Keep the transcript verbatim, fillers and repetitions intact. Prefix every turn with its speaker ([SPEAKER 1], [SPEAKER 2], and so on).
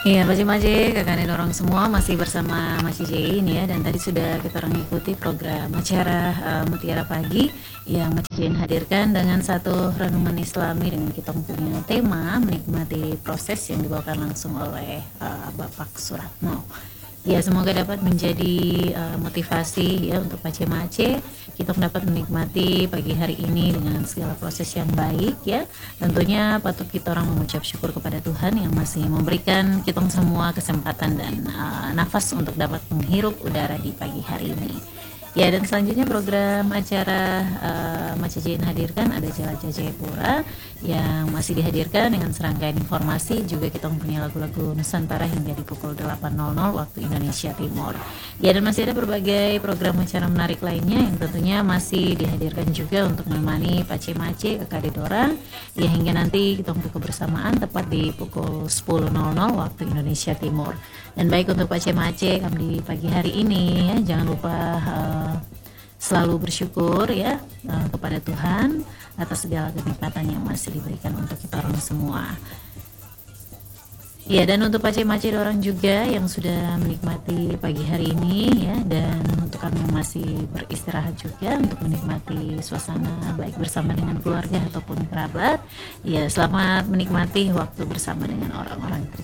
[SPEAKER 1] Iya, Maci-Maci, kakaknya orang semua masih bersama Maci Jain ya. Dan tadi sudah kita orang ikuti program acara uh, Mutiara Pagi yang Maci Jain hadirkan dengan satu renungan Islami dengan kita punya tema menikmati proses yang dibawakan langsung oleh uh, Bapak Suratmo. Ya, semoga dapat menjadi uh, motivasi ya untuk Mace-Mace kita dapat menikmati pagi hari ini dengan segala proses yang baik ya. Tentunya patut kita orang mengucap syukur kepada Tuhan yang masih memberikan kita semua kesempatan dan uh, nafas untuk dapat menghirup udara di pagi hari ini. Ya, dan selanjutnya program acara uh, Maci Jain hadirkan ada Jelajah Jayapura yang masih dihadirkan dengan serangkaian informasi, juga kita mempunyai lagu-lagu Nusantara hingga di pukul delapan nol nol waktu Indonesia Timur. Ya, dan masih ada berbagai program acara menarik lainnya yang tentunya masih dihadirkan juga untuk menemani Pace-Mace ke Kadidora ya hingga nanti kita untuk kebersamaan tepat di pukul sepuluh nol nol waktu Indonesia Timur. Dan baik untuk Pace-Mace kami di pagi hari ini ya, jangan lupa uh, selalu bersyukur ya uh, kepada Tuhan atas segala kenikmatan yang masih diberikan untuk kita orang semua. Ya, dan untuk Pace-Mace orang juga yang sudah menikmati pagi hari ini ya, dan untuk kami yang masih beristirahat juga untuk menikmati suasana baik bersama dengan keluarga ataupun kerabat. Ya, selamat menikmati waktu bersama dengan orang-orang tercinta.